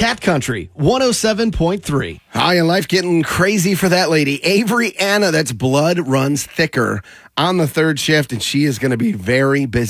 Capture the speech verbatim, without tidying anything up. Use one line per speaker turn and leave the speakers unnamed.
Cat Country one oh seven point three.
Hi, and life getting crazy for that lady. Avery Anna, that's blood runs thicker on the third shift, and she is going to be very busy.